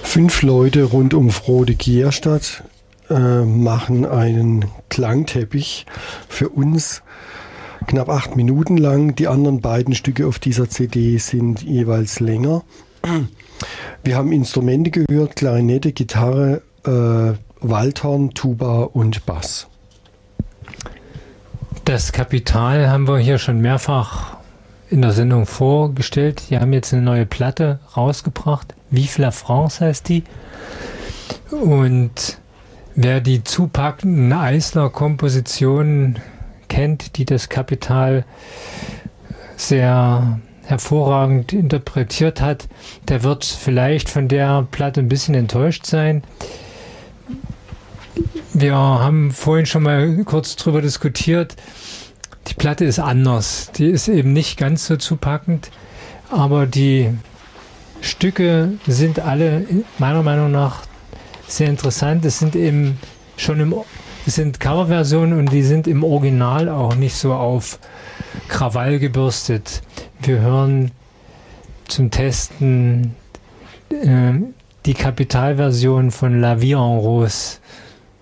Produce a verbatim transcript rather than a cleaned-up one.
Fünf Leute rund um Frode Gierstadt äh, machen einen Klangteppich für uns, knapp acht Minuten lang. Die anderen beiden Stücke auf dieser C D sind jeweils länger. Wir haben Instrumente gehört, Klarinette, Gitarre, äh, Waldhorn, Tuba und Bass. Das Kapital haben wir hier schon mehrfach in der Sendung vorgestellt. Die haben jetzt eine neue Platte rausgebracht. Vive la France heißt die. Und wer die zupackenden Eisler-Kompositionen kennt, die das Kapital sehr hervorragend interpretiert hat, der wird vielleicht von der Platte ein bisschen enttäuscht sein. Wir haben vorhin schon mal kurz drüber diskutiert. Die Platte ist anders. Die ist eben nicht ganz so zupackend, aber die Stücke sind alle meiner Meinung nach sehr interessant. Es sind eben schon im, es sind Coverversionen und die sind im Original auch nicht so auf Krawall gebürstet. Wir hören zum Testen äh, die Kapitalversion von La Vie en Rose.